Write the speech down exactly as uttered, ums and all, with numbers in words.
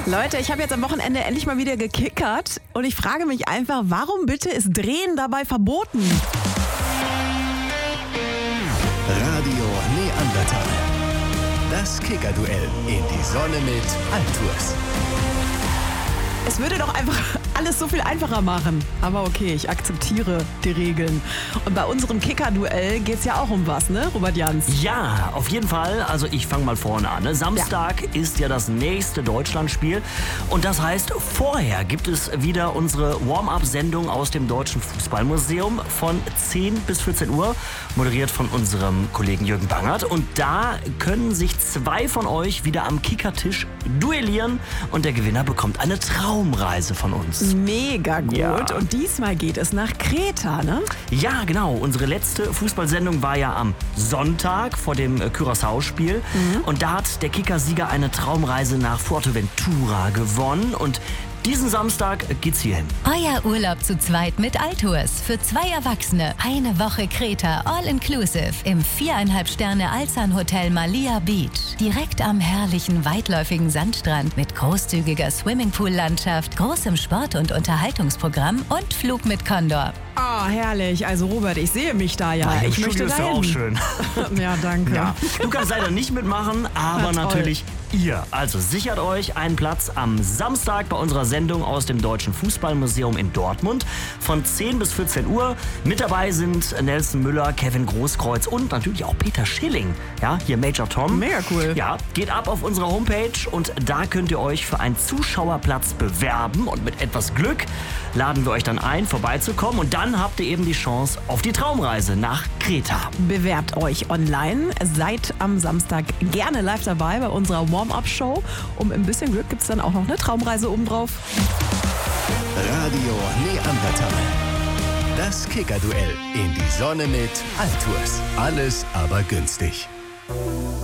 Leute, ich habe jetzt am Wochenende endlich mal wieder gekickert und ich frage mich einfach, warum bitte ist Drehen dabei verboten? Radio Neandertal. Das Kickerduell in die Sonne mit Altours. Es würde doch einfach alles so viel einfacher machen. Aber okay, ich akzeptiere die Regeln. Und bei unserem Kicker-Duell geht es ja auch um was, ne, Robert Jans? Ja, auf jeden Fall. Also ich fange mal vorne an. Ne? Samstag ja. ist ja das nächste Deutschlandspiel. Und das heißt, vorher gibt es wieder unsere Warm-up-Sendung aus dem Deutschen Fußballmuseum von zehn bis vierzehn Uhr, moderiert von unserem Kollegen Jürgen Bangert. Und da können sich zwei von euch wieder am Kickertisch duellieren. Und der Gewinner bekommt eine Traumreise von uns. Mega gut. Ja. Und diesmal geht es nach Kreta, ne? Ja, genau. Unsere letzte Fußballsendung war ja am Sonntag vor dem Curaçao-Spiel. Mhm. Und da hat der Kickersieger eine Traumreise nach Fuerteventura gewonnen. Und diesen Samstag geht's hierhin. Euer Urlaub zu zweit mit Altours. Für zwei Erwachsene. Eine Woche Kreta, all inclusive. Im viereinhalb Sterne Alsan Hotel Malia Beach. Direkt am herrlichen, weitläufigen Sandstrand mit großzügiger Swimmingpool-Landschaft, großem Sport- und Unterhaltungsprogramm und Flug mit Condor. Ah, oh, herrlich. Also Robert, ich sehe mich da ja. Ah, ich Studio möchte ist da ja auch schön. Ja, danke. Ja. Du kannst leider nicht mitmachen, aber Na, natürlich ihr. Also sichert euch einen Platz am Samstag bei unserer Sendung aus dem Deutschen Fußballmuseum in Dortmund von zehn bis vierzehn Uhr. Mit dabei sind Nelson Müller, Kevin Großkreuz und natürlich auch Peter Schilling. Ja, hier Major Tom. Mega cool. Ja, geht ab auf unsere Homepage und da könnt ihr euch für einen Zuschauerplatz bewerben und mit etwas Glück laden wir euch dann ein, vorbeizukommen und dann habt ihr eben die Chance auf die Traumreise nach Kreta. Bewerbt euch online. Seid am Samstag gerne live dabei bei unserer Warm-up-Show. Um ein bisschen Glück gibt es dann auch noch eine Traumreise obendrauf. Radio Neandertal. Das Kickerduell in die Sonne mit Altours. Alles aber günstig.